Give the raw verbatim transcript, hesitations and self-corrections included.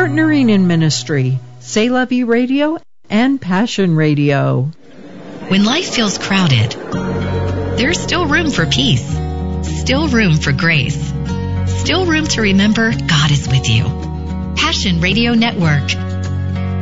partnering in ministry, C'est La Vie Radio and Passion Radio. When life feels crowded, there's still room for peace, still room for grace, still room to remember God is with you. Passion Radio Network,